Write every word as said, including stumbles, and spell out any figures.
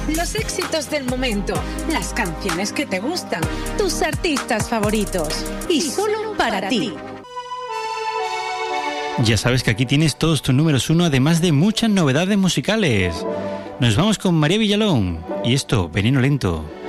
Los éxitos del momento, las canciones que te gustan, tus artistas favoritos. Y solo para ti. Ya sabes que aquí tienes todos tus números uno, además de muchas novedades musicales. Nos vamos con María Villalón y esto, Veneno Lento.